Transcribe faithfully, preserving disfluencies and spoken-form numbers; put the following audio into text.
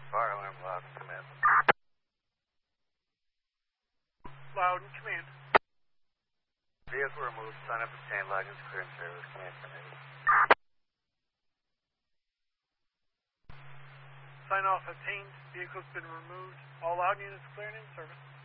Fire alarm loud and command. Loud and command. Vehicle removed, sign up obtained, logins clearance service, command terminated. Sign off obtained, vehicle's been removed, all loud units cleared in service.